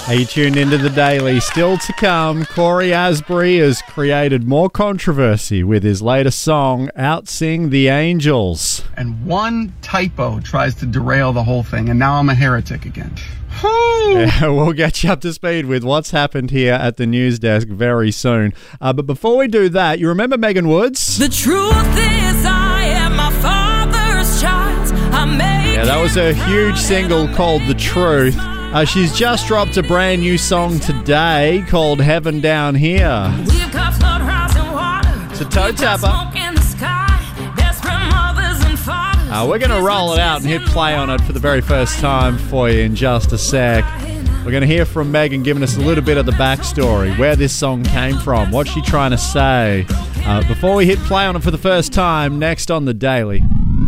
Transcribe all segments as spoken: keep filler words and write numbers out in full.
Are you tuned into the Daily? Still to come, Corey Asbury has created more controversy with his latest song, Outsing the Angels. And one typo tries to derail the whole thing, and now I'm a heretic again. Yeah, we'll get you up to speed with what's happened here at the news desk very soon. Uh, but before we do that, you remember Megan Woods? The truth is I am my father's child. I made Yeah, that was a huge single called The Truth. Uh, she's just dropped a brand new song today called Heaven Down Here. We've got flood, rise, and water. It's a toe We've got tapper. smoke in the sky. Desperate mothers and fathers. Uh, we're going to roll it out and hit play on it for the very first time for you in just a sec. We're going to hear from Megan giving us a little bit of the backstory, where this song came from, what's she trying to say. Uh, before we hit play on it for the first time, next on The Daily.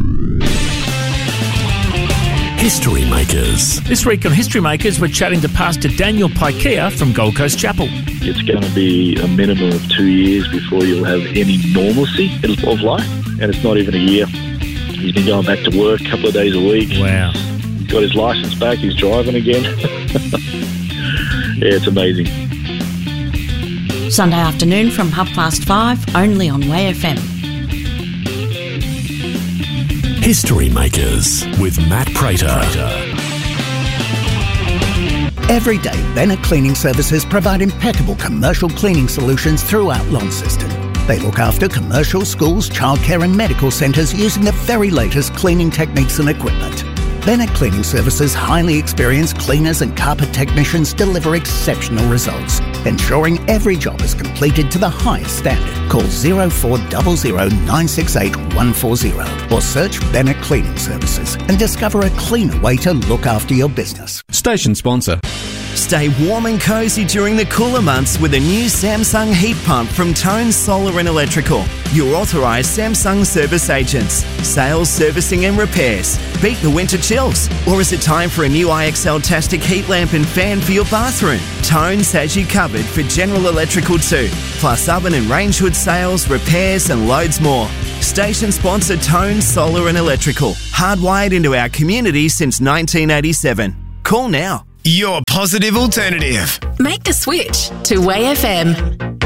History Makers. This week on History Makers, we're chatting to Pastor Daniel Pikea from Gold Coast Chapel. It's going to be a minimum of two years before you'll have any normalcy of life, and it's not even a year. He's been going back to work a couple of days a week. Wow. He's got his license back. He's driving again. Yeah, it's amazing. Sunday afternoon from half past five, only on Way F M. History Makers with Matt Prater. Every day, Bennett Cleaning Services provide impeccable commercial cleaning solutions throughout Launceston. They look after commercial, schools, childcare and medical centres using the very latest cleaning techniques and equipment. Bennett Cleaning Services' highly experienced cleaners and carpet technicians deliver exceptional results, ensuring every job is completed to the highest standard. Call zero four zero zero nine six eight one four zero or search Bennett Cleaning Services and discover a cleaner way to look after your business. Station sponsor. Stay warm and cosy during the cooler months with a new Samsung heat pump from Tone Solar and Electrical. Your authorised Samsung service agents. Sales, servicing and repairs. Beat the winter chills. Or is it time for a new I X L-tastic heat lamp and fan for your bathroom? Tone's has you covered for General Electrical too. Plus oven and range hood sales, repairs and loads more. Station sponsor Tone Solar and Electrical. Hardwired into our community since nineteen eighty-seven. Call now. Your positive alternative. Make the switch to Way F M.